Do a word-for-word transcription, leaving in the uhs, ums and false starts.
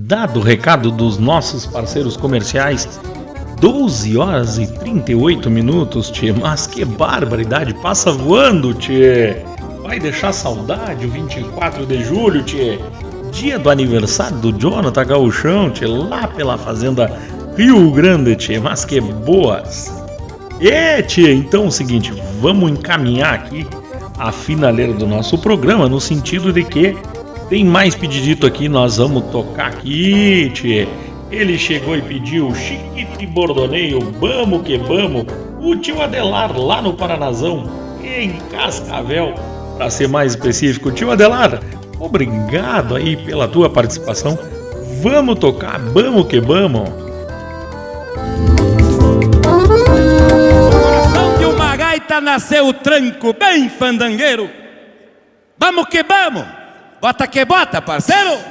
Dado o recado dos nossos parceiros comerciais, doze horas e trinta e oito minutos, tchê. Mas que barbaridade, passa voando, tchê. Vai deixar saudade o vinte e quatro de julho, tchê. Dia do aniversário do Jonathan Gauchão, tchê, lá pela fazenda Rio Grande, tchê. Mas que boas. É, tchê, então é o seguinte, vamos encaminhar aqui a finaleira do nosso programa, no sentido de que tem mais pedidito aqui, nós vamos tocar aqui, tchê. Ele chegou e pediu Chiquite Bordoneio, vamos que vamos, o tio Adelar lá no Paranazão, em Cascavel, para ser mais específico. Tio Adelar, obrigado aí pela tua participação, vamos tocar, vamos que vamos. Coração de uma gaita nasceu o tranco, bem fandangueiro, vamos que vamos, bota que bota, parceiro.